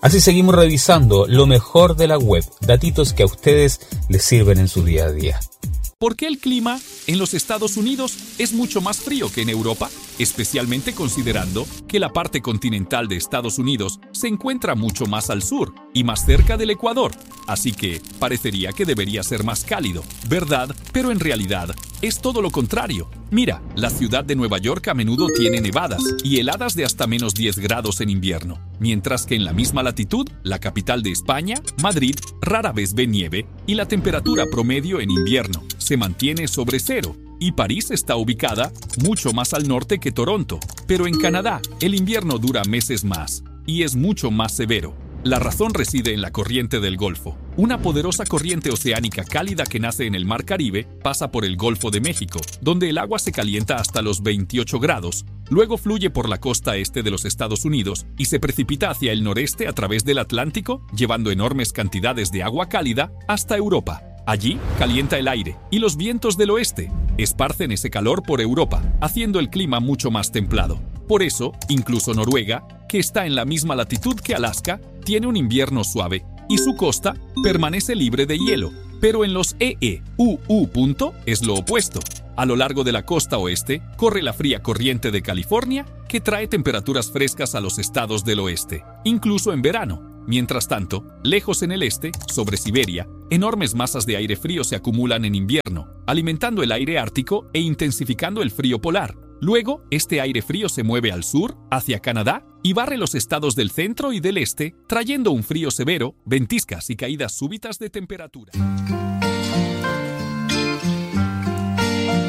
Así seguimos revisando lo mejor de la web, datitos que a ustedes les sirven en su día a día. ¿Por qué el clima en los Estados Unidos es mucho más frío que en Europa? Especialmente considerando que la parte continental de Estados Unidos se encuentra mucho más al sur y más cerca del Ecuador, así que parecería que debería ser más cálido, ¿verdad? Pero en realidad es todo lo contrario. Mira, la ciudad de Nueva York a menudo tiene nevadas y heladas de hasta menos 10 grados en invierno, mientras que en la misma latitud, la capital de España, Madrid, rara vez ve nieve y la temperatura promedio en invierno se mantiene sobre cero. Y París está ubicada mucho más al norte que Toronto, pero en Canadá el invierno dura meses más y es mucho más severo. La razón reside en la corriente del Golfo. Una poderosa corriente oceánica cálida que nace en el Mar Caribe pasa por el Golfo de México, donde el agua se calienta hasta los 28 grados. Luego fluye por la costa este de los Estados Unidos y se precipita hacia el noreste a través del Atlántico, llevando enormes cantidades de agua cálida hasta Europa. Allí calienta el aire y los vientos del oeste esparcen ese calor por Europa, haciendo el clima mucho más templado. Por eso, incluso Noruega, que está en la misma latitud que Alaska, tiene un invierno suave y su costa permanece libre de hielo. Pero en los EEUU es lo opuesto. A lo largo de la costa oeste corre la fría corriente de California que trae temperaturas frescas a los estados del oeste, incluso en verano. Mientras tanto, lejos en el este, sobre Siberia, enormes masas de aire frío se acumulan en invierno, alimentando el aire ártico e intensificando el frío polar. Luego, este aire frío se mueve al sur, hacia Canadá, y barre los estados del centro y del este, trayendo un frío severo, ventiscas y caídas súbitas de temperatura.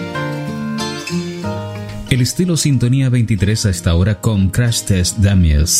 El estilo Sintonía 23 a esta hora con Crash Test Dummies.